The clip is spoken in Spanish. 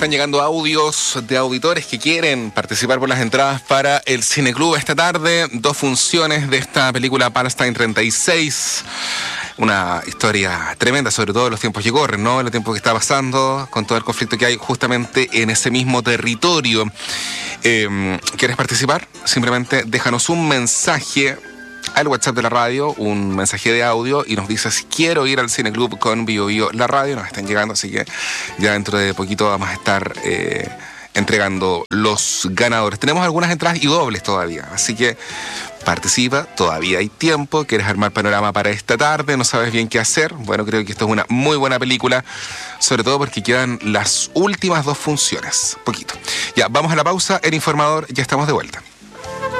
están llegando audios de auditores que quieren participar por las entradas para el Cineclub esta tarde. 2 funciones de esta película Palestine 36. Una historia tremenda, sobre todo en los tiempos que corren, ¿no? En los tiempos que está pasando, con todo el conflicto que hay justamente en ese mismo territorio. ¿Quieres participar? Simplemente déjanos un mensaje al WhatsApp de la radio, un mensaje de audio, y nos dices: quiero ir al Cineclub con Bio Bio La Radio. Nos están llegando, así que ya dentro de poquito vamos a estar entregando los ganadores. Tenemos algunas entradas y dobles todavía, así que participa, todavía hay tiempo. ¿Quieres armar panorama para esta tarde? ¿No sabes bien qué hacer? Bueno, creo que esto es una muy buena película, sobre todo porque quedan las últimas 2 funciones. Poquito. Ya, vamos a la pausa. El Informador, ya estamos de vuelta.